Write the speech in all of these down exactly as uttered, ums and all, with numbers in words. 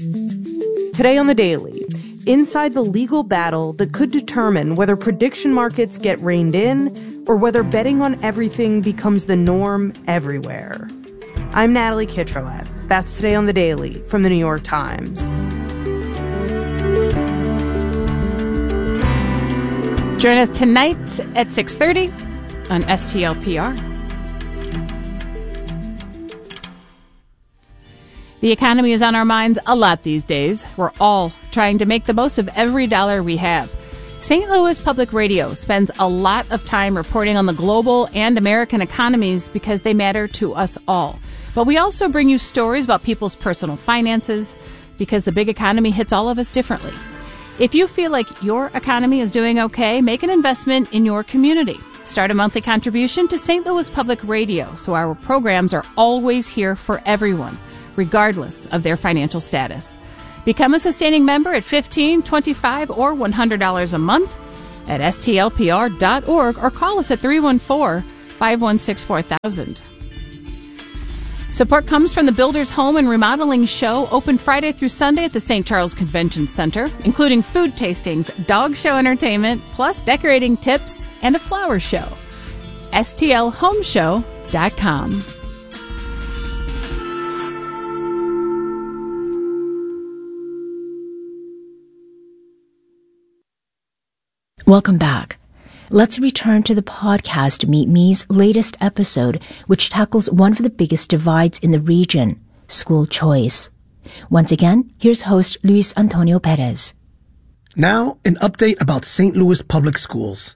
Today on The Daily, inside the legal battle that could determine whether prediction markets get reined in or whether betting on everything becomes the norm everywhere. I'm Natalie Kitrolet. That's Today on The Daily from The New York Times. Join us tonight at six thirty on S T L P R. The economy is on our minds a lot these days. We're all trying to make the most of every dollar we have. Saint Louis Public Radio spends a lot of time reporting on the global and American economies because they matter to us all. But we also bring you stories about people's personal finances because the big economy hits all of us differently. If you feel like your economy is doing okay, make an investment in your community. Start a monthly contribution to Saint Louis Public Radio so our programs are always here for everyone, regardless of their financial status. Become a sustaining member at fifteen dollars, twenty-five dollars, or one hundred dollars a month at S T L P R dot org or call us at three one four, five one six, four thousand. Support comes from the Builders Home and Remodeling Show, open Friday through Sunday at the Saint Charles Convention Center, including food tastings, dog show entertainment, plus decorating tips and a flower show. S T L home show dot com. Welcome back. Let's return to the podcast Meet Me's latest episode, which tackles one of the biggest divides in the region, school choice. Once again, here's host Luis Antonio Perez. Now, an update about Saint Louis Public Schools.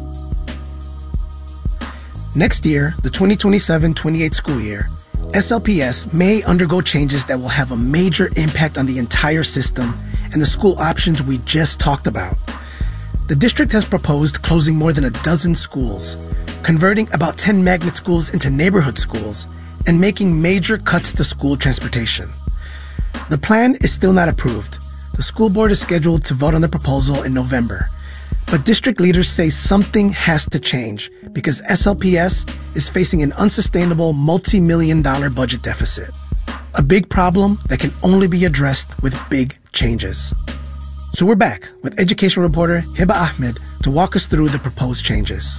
Next year, the twenty twenty-seven twenty-eight school year, S L P S may undergo changes that will have a major impact on the entire system and the school options we just talked about. The district has proposed closing more than a dozen schools, converting about ten magnet schools into neighborhood schools, and making major cuts to school transportation. The plan is still not approved. The school board is scheduled to vote on the proposal in November. But district leaders say something has to change because S L P S is facing an unsustainable multi-million dollar budget deficit. A big problem that can only be addressed with big changes. So we're back with education reporter Hiba Ahmed to walk us through the proposed changes.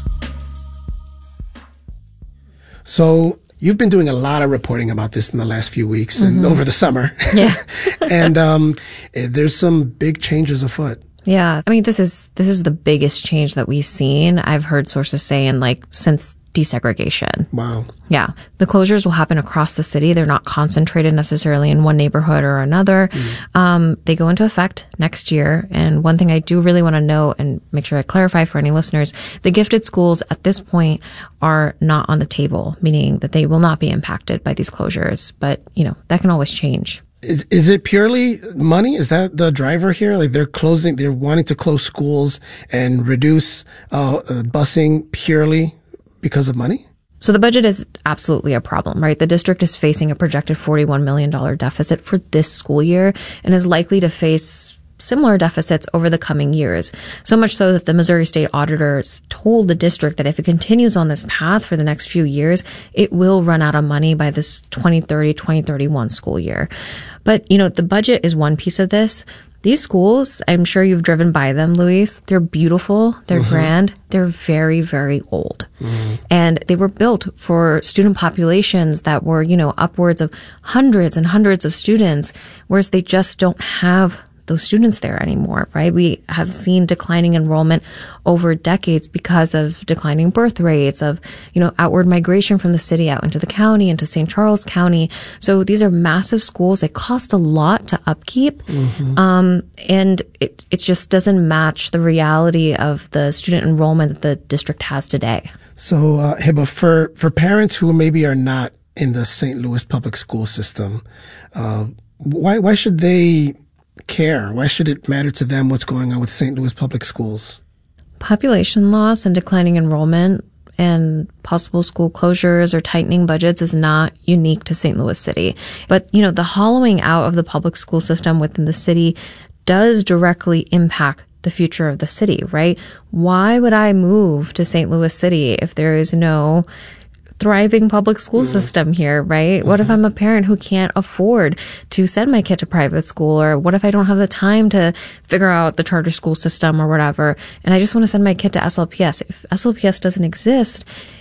So you've been doing a lot of reporting about this in the last few weeks and mm-hmm. over the summer. Yeah. and um, there's some big changes afoot. Yeah. I mean, this is this is the biggest change that we've seen. I've heard sources say in like since desegregation. Wow. Yeah. The closures will happen across the city. They're not concentrated necessarily in one neighborhood or another. Mm. Um, they go into effect next year. And one thing I do really want to note and make sure I clarify for any listeners, the gifted schools at this point are not on the table, meaning that they will not be impacted by these closures. But, you know, that can always change. Is is it purely money? Is that the driver here? Like they're closing, they're wanting to close schools and reduce uh, uh, busing purely because of money? So the budget is absolutely a problem, right? The district is facing a projected forty-one million dollars deficit for this school year and is likely to face similar deficits over the coming years. So much so that the Missouri State auditors told the district that if it continues on this path for the next few years, it will run out of money by this twenty thirty, twenty thirty-one school year. But, you know, the budget is one piece of this. These schools, I'm sure you've driven by them, Luis. They're beautiful. They're mm-hmm. grand. They're very, very old. Mm-hmm. And they were built for student populations that were, you know, upwards of hundreds and hundreds of students, whereas they just don't have those students there anymore, right? We have seen declining enrollment over decades because of declining birth rates, of, you know, outward migration from the city out into the county, into Saint Charles County. So these are massive schools. They cost a lot to upkeep. Mm-hmm. Um, and it, it just doesn't match the reality of the student enrollment that the district has today. So, uh, Hiba, for, for parents who maybe are not in the Saint Louis public school system, uh, why, why should they care? Why should it matter to them what's going on with Saint Louis public schools? Population loss and declining enrollment and possible school closures or tightening budgets is not unique to Saint Louis City. But, you know, the hollowing out of the public school system within the city does directly impact the future of the city, right? Why would I move to Saint Louis City if there is no thriving public school mm-hmm. system here, right? Mm-hmm. What if I'm a parent who can't afford to send my kid to private school? Or what if I don't have the time to figure out the charter school system or whatever, and I just want to send my kid to S L P S? If S L P S doesn't exist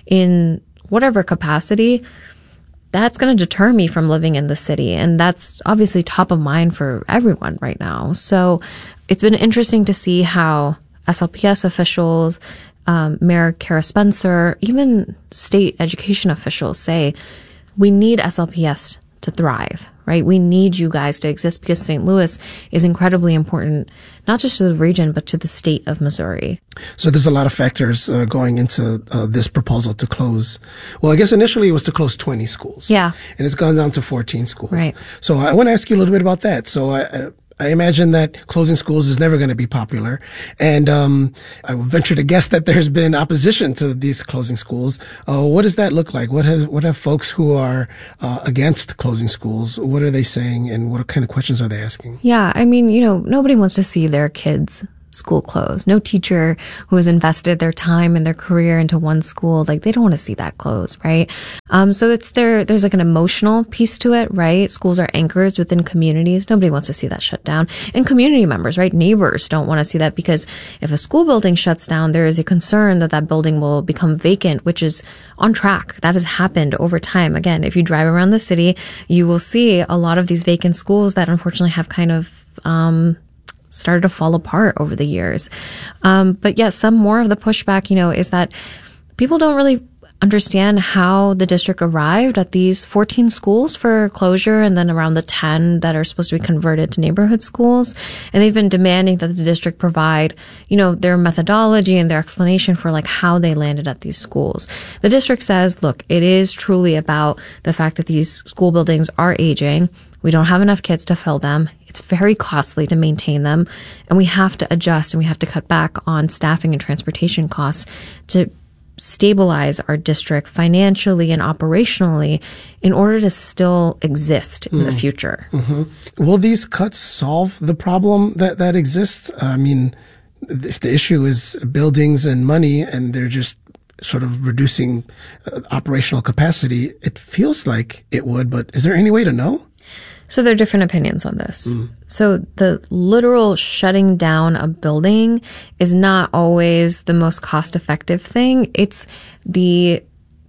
in whatever capacity, that's going to deter me from living in the city. And that's obviously top of mind for everyone right now. So it's been interesting to see how S L P S officials, um, Mayor Kara Spencer, even state education officials say, we need S L P S to thrive, right? We need you guys to exist because Saint Louis is incredibly important, not just to the region, but to the state of Missouri. So there's a lot of factors uh, going into uh, this proposal to close. Well, I guess initially it was to close twenty schools. Yeah. And it's gone down to fourteen schools. Right. So I want to ask you a little bit about that. So I, I I imagine that closing schools is never going to be popular. And um I would venture to guess that there's been opposition to these closing schools. Uh, what does that look like? What has what have folks who are uh, against closing schools, what are they saying, and what kind of questions are they asking? Yeah, I mean, you know, nobody wants to see their kids' school closed. No teacher who has invested their time and their career into one school, like they don't want to see that close, right? Um, so it's there, there's like an emotional piece to it, right? Schools are anchors within communities. Nobody wants to see that shut down. And community members, right? Neighbors don't want to see that, because if a school building shuts down, there is a concern that that building will become vacant, which is on track. That has happened over time. Again, if you drive around the city, you will see a lot of these vacant schools that unfortunately have kind of, um, started to fall apart over the years. Um, but yes, some more of the pushback, you know, is that people don't really understand how the district arrived at these fourteen schools for closure, and then around the ten that are supposed to be converted to neighborhood schools. And they've been demanding that the district provide, you know, their methodology and their explanation for like how they landed at these schools. The district says, look, it is truly about the fact that these school buildings are aging. We don't have enough kids to fill them. It's very costly to maintain them. And we have to adjust and we have to cut back on staffing and transportation costs to stabilize our district financially and operationally in order to still exist in mm. the future. Mm-hmm. Will these cuts solve the problem that, that exists? I mean, if the issue is buildings and money and they're just sort of reducing uh, operational capacity, it feels like it would, but is there any way to know? So there are different opinions on this. Mm. So the literal shutting down a building is not always the most cost-effective thing. It's the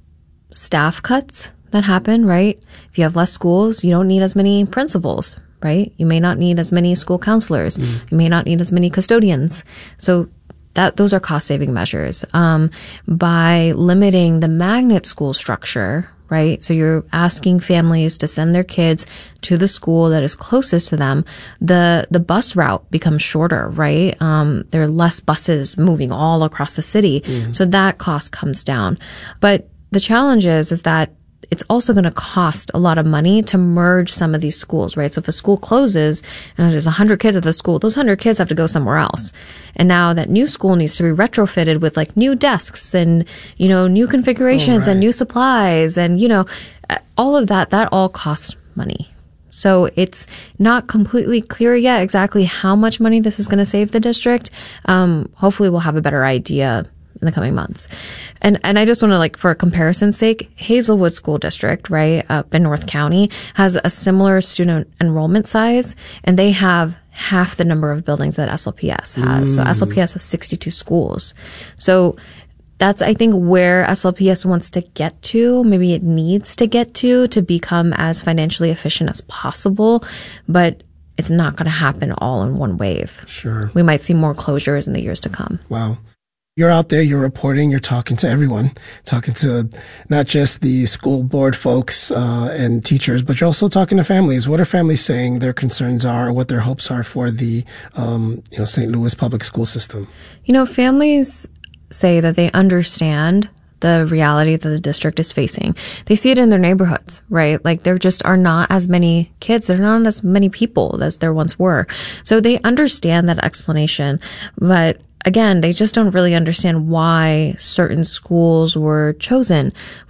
staff cuts that happen, right? If you have less schools, you don't need as many principals, right? You may not need as many school counselors. Mm. You may not need as many custodians. So that those are cost-saving measures. Um, by limiting the magnet school structure, right? So you're asking families to send their kids to the school that is closest to them. The, the bus route becomes shorter, right? Um, there are less buses moving all across the city. Mm-hmm. So that cost comes down. But the challenge is, is that it's also going to cost a lot of money to merge some of these schools, right? So if a school closes and there's one hundred kids at the school, those one hundred kids have to go somewhere else. And now that new school needs to be retrofitted with like new desks and, you know, new configurations oh, right. and new supplies and, you know, all of that, that all costs money. So it's not completely clear yet exactly how much money this is going to save the district. Um, hopefully we'll have a better idea in the coming months. And and I just want to, like, for comparison's sake, Hazelwood School District, right, up in North County, has a similar student enrollment size, and they have half the number of buildings that S L P S has. Mm. So S L P S has sixty-two schools. So that's, I think, where S L P S wants to get to. Maybe it needs to get to to become as financially efficient as possible. But it's not going to happen all in one wave. Sure. We might see more closures in the years to come. Wow. You're out there, you're reporting, you're talking to everyone, talking to not just the school board folks uh, and teachers, but you're also talking to families. What are families saying their concerns are, what their hopes are for the um, you know, Saint Louis public school system? You know, families say that they understand the reality that the district is facing. They see it in their neighborhoods, right? Like, there just are not as many kids. There are not as many people as there once were. So they understand that explanation, but again, they just don't really understand why certain schools were chosen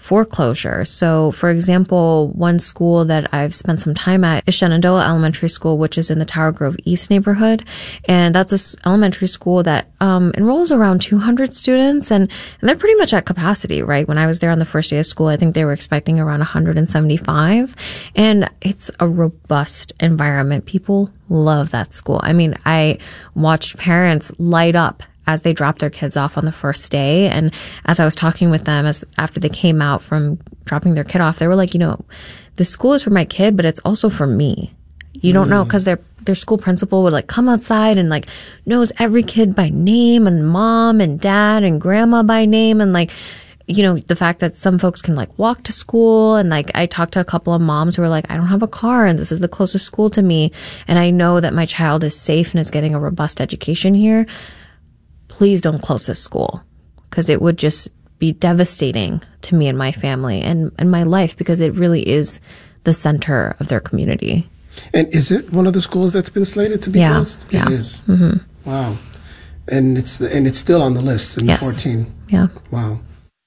foreclosure. So, for example, one school that I've spent some time at is Shenandoah Elementary School, which is in the Tower Grove East neighborhood. And that's an elementary school that um, enrolls around two hundred students, and, and they're pretty much at capacity, right? When I was there on the first day of school, I think they were expecting around one hundred seventy-five. And it's a robust environment. People love that school. I mean, I watched parents light up as they dropped their kids off on the first day. And as I was talking with them as after they came out from dropping their kid off, they were like, you know, the school is for my kid, but it's also for me. You don't mm. know, because their their school principal would like come outside and like knows every kid by name, and mom and dad and grandma by name, and like, you know, the fact that some folks can like walk to school. And like, I talked to a couple of moms who were like, I don't have a car and this is the closest school to me, and I know that my child is safe and is getting a robust education here. Please don't close this school, because it would just be devastating to me and my family and, and my life, because it really is the center of their community. And is it one of the schools that's been slated to be yeah, closed? Yeah. It is. Mm-hmm. Wow. And it's the, and it's still on the list in yes. the fourteen. Yeah. Wow.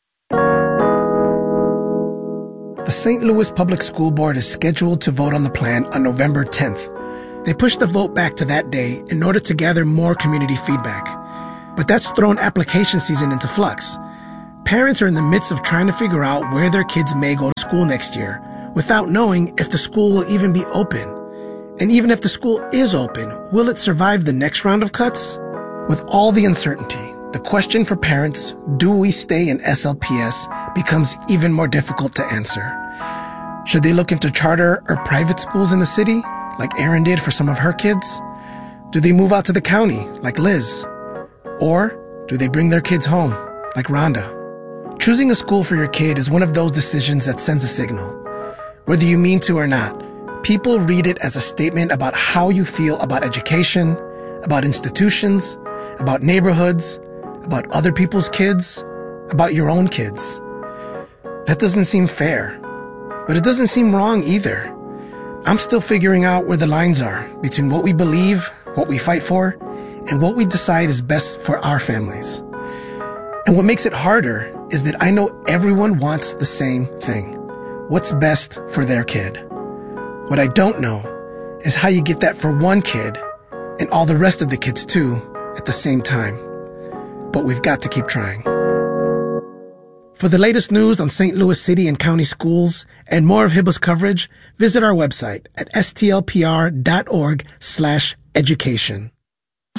The Saint Louis Public School Board is scheduled to vote on the plan on November tenth. They pushed the vote back to that day in order to gather more community feedback. But that's thrown application season into flux. Parents are in the midst of trying to figure out where their kids may go to school next year without knowing if the school will even be open. And even if the school is open, will it survive the next round of cuts? With all the uncertainty, the question for parents, do we stay in S L P S, becomes even more difficult to answer. Should they look into charter or private schools in the city, like Erin did for some of her kids? Do they move out to the county, like Liz? Or do they bring their kids home, like Rhonda? Choosing a school for your kid is one of those decisions that sends a signal. Whether you mean to or not, people read it as a statement about how you feel about education, about institutions, about neighborhoods, about other people's kids, about your own kids. That doesn't seem fair, but it doesn't seem wrong either. I'm still figuring out where the lines are between what we believe, what we fight for, and what we decide is best for our families. And what makes it harder is that I know everyone wants the same thing. What's best for their kid. What I don't know is how you get that for one kid and all the rest of the kids too at the same time. But we've got to keep trying. For the latest news on Saint Louis City and County schools and more of Hibba's coverage, visit our website at s t l p r dot org slash education.